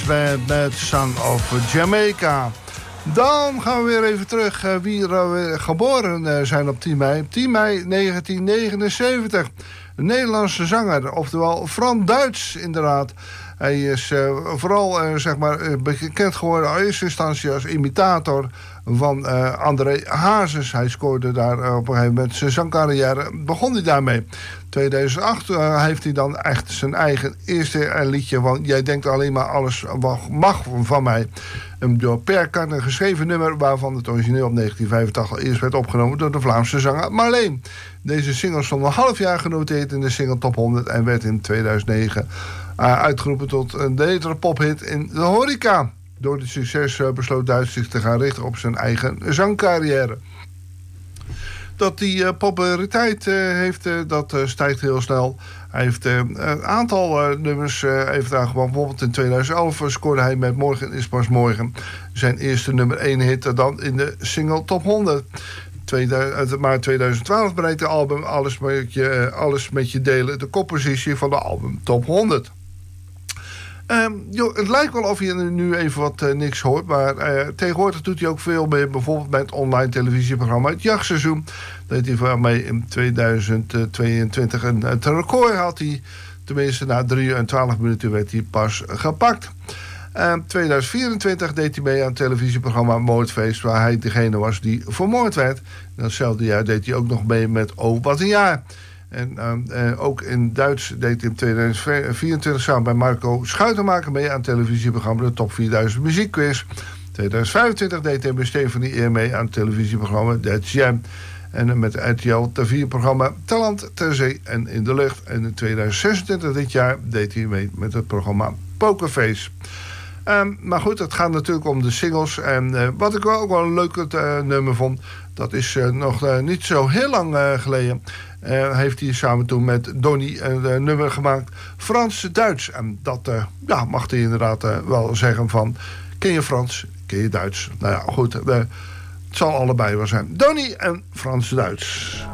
Dance Band met Son of Jamaica. Dan gaan we weer even terug wie er geboren zijn op 10 mei. 10 mei 1979. Een Nederlandse zanger, oftewel Frans Duits inderdaad. Hij is vooral bekend geworden in eerste instantie als imitator van André Hazes. Hij scoorde daar op een gegeven moment zijn zangcarrière. Begon hij daarmee. 2008 heeft hij dan echt zijn eigen eerste liedje van Jij denkt alleen maar alles wat mag van mij. Een door Per Kartner geschreven nummer waarvan het origineel op 1985 al eerst werd opgenomen door de Vlaamse zanger Marleen. Deze single stond een half jaar genoteerd in de single Top 100 en werd in 2009 uitgeroepen tot een betere pophit in de horeca. Door dit succes besloot Duits zich te gaan richten op zijn eigen zangcarrière. Dat die populariteit heeft, dat stijgt heel snel. Hij heeft een aantal nummers even aangepakt. Bijvoorbeeld in 2011 scoorde hij met Morgen is pas morgen zijn eerste nummer 1 hit dan in de single Top 100. Maar 2012 bereikte het album Alles met je delen de koppositie van de album Top 100. Het lijkt wel of je nu even wat niks hoort, maar tegenwoordig doet hij ook veel mee, bijvoorbeeld bij het online televisieprogramma Het Jachtseizoen. Dat deed hij voor mee in 2022 het record had hij, tenminste na 3 uur en 12 minuten werd hij pas gepakt. 2024 deed hij mee aan het televisieprogramma Moordfeest, waar hij degene was die vermoord werd. Datzelfde jaar deed hij ook nog mee met Oh, wat een jaar. En ook in Duits deed hij in 2024 samen bij Marco Schuitenmaker mee aan het televisieprogramma de Top 4000 Muziekquiz. 2025 deed hij bij Stefanie Eer mee aan het televisieprogramma That's Jam. En met RTL TV-programma Talent ter zee en in de lucht. En in 2026 dit jaar deed hij mee met het programma Pokerface. Maar goed, het gaat natuurlijk om de singles. En wat ik ook wel een leuk nummer vond, dat is nog niet zo heel lang geleden. Heeft hij samen toen met Donny een nummer gemaakt, Frans-Duits. En dat mag hij inderdaad wel zeggen van, ken je Frans, ken je Duits? Nou ja, goed, het zal allebei wel zijn. Donny en Frans-Duits.